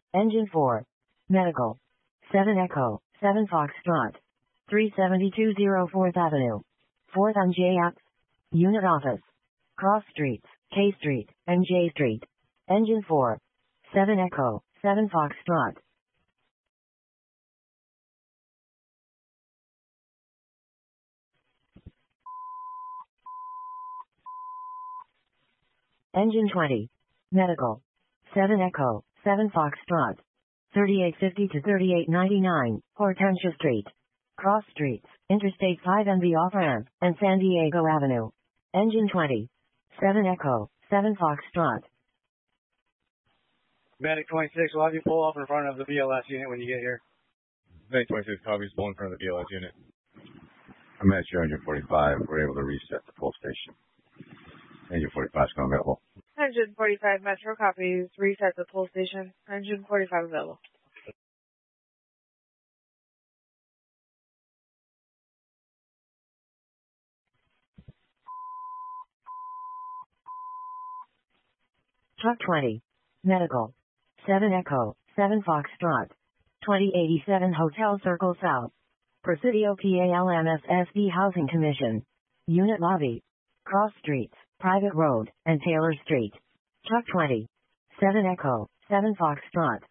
Engine 4. Medical. 7 Echo, 7 Foxtrot. 372 4th Avenue. 4th on J Ave. Unit Office. Cross Streets, K Street, and J Street. Engine 4. 7 Echo, 7 Foxtrot. Engine 20. Medical. 7 Echo, 7 Foxtrot. 3850 to 3899, Hortensia Street. Cross Streets, Interstate 5 and the off-ramp, and San Diego Avenue. Engine 20. 7 Echo, 7 Foxtrot. Medic 26, we'll have you pull off in front of the BLS unit when you get here. Medic 26 copies, pull in front of the BLS unit. I'm at your Engine 45. We're able to reset the pull station. Engine 45 is going available. Engine 45 Metro copies, reset the pull station. Engine 45 available. Truck 20. Medical. 7 Echo, 7 Foxtrot. 2087 Hotel Circle South. Presidio PALMSSD Housing Commission. Unit Lobby. Cross Streets, Private Road, and Taylor Street. Truck 20. 7 Echo, 7 Foxtrot.